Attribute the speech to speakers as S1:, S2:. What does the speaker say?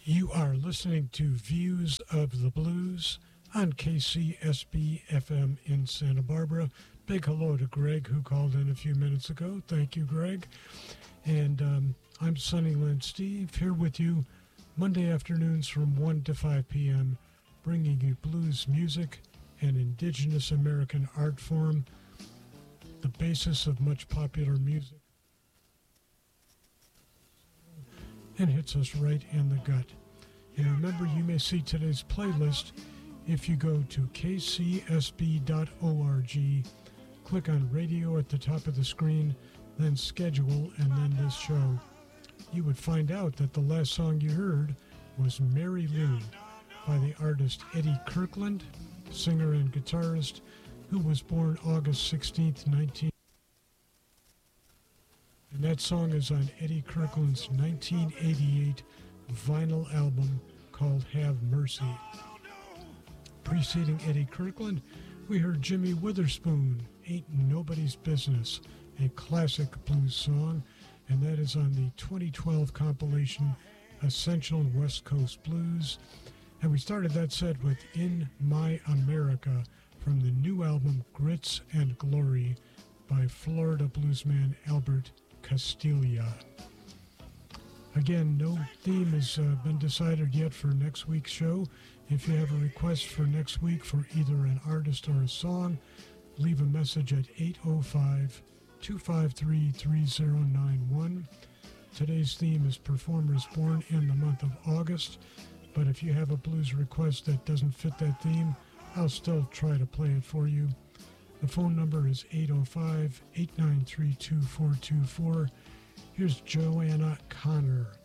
S1: You are listening to Views of the Blues on KCSB FM in Santa Barbara. Big hello to Greg, who called in a few minutes ago. Thank you, Greg. And I'm Sunnyland Steve, here with you Monday afternoons from 1 to 5 p.m., bringing you blues music and indigenous American art form, the basis of much popular music, and hits us right in the gut. And remember, you may see today's playlist if you go to kcsb.org, click on radio at the top of the screen, then schedule, and then this show. You would find out that the last song you heard was Mary Lou by the artist Eddie Kirkland, singer and guitarist, who was born August 16th, 19... And that song is on Eddie Kirkland's 1988 vinyl album called Have Mercy. Preceding Eddie Kirkland, we heard Jimmy Witherspoon, Ain't Nobody's Business, a classic blues song, and that is on the 2012 compilation Essential West Coast Blues. And we started that set with In My America from the new album Grits and Glory by Florida bluesman Albert Castiglia. Again, no theme has been decided yet for next week's show. If you have a request for next week for either an artist or a song, leave a message at 805-253-3091. Today's theme is performers born in the month of August, but if you have a blues request that doesn't fit that theme, I'll still try to play it for you. The phone number is 805-893-2424. Here's Joanna Connor.